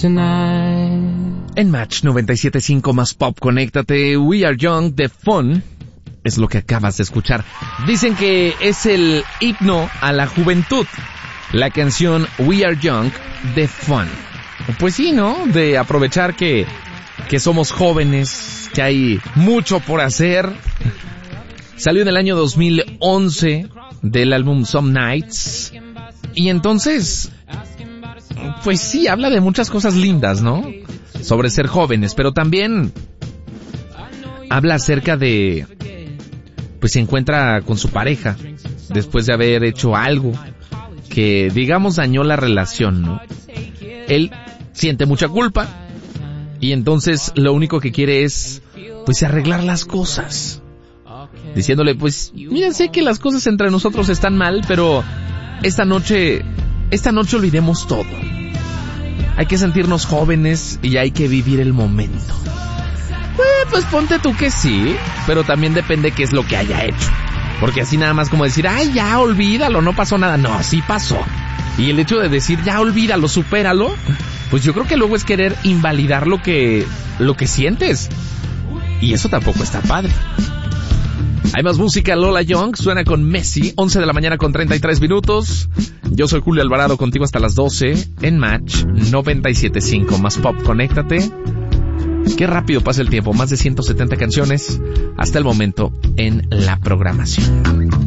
tonight. En Match 97.5 más Pop, conéctate. We Are Young, The Fun, es lo que acabas de escuchar. Dicen que es el himno a la juventud, la canción We Are Young, The Fun. Pues sí, ¿no? De aprovechar que somos jóvenes, que hay mucho por hacer. Salió en el año 2011 del álbum Some Nights. Y entonces, pues sí, habla de muchas cosas lindas, ¿no? Sobre ser jóvenes, pero también habla acerca de, pues se encuentra con su pareja después de haber hecho algo que, digamos, dañó la relación, ¿no? Él siente mucha culpa y entonces lo único que quiere es, pues, arreglar las cosas, diciéndole, pues, mira, sé que las cosas entre nosotros están mal, pero esta noche olvidemos todo. Hay que sentirnos jóvenes y hay que vivir el momento. Pues ponte tú que sí, pero también depende qué es lo que haya hecho. Porque así nada más como decir, ay, ya, olvídalo, no pasó nada. No, sí pasó. Y el hecho de decir, ya, olvídalo, supéralo, pues yo creo que luego es querer invalidar lo que sientes. Y eso tampoco está padre. Hay más música. Lola Young suena con Messi, 11 de la mañana con 33 minutos. Yo soy Julio Alvarado, contigo hasta las 12 en Match 97.5 más Pop, conéctate. Qué rápido pasa el tiempo, más de 170 canciones hasta el momento en la programación.